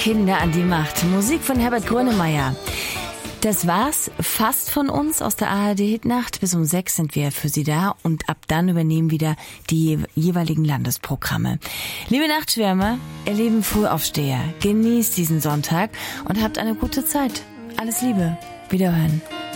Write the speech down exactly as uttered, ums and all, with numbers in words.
Kinder an die Macht. Musik von Herbert Grönemeyer. Das war's fast von uns aus der A R D-Hitnacht. Bis um sechs sind wir für Sie da und ab dann übernehmen wieder die jeweiligen Landesprogramme. Liebe Nachtschwärmer, ihr lieben Frühaufsteher, genießt diesen Sonntag und habt eine gute Zeit. Alles Liebe. Wiederhören.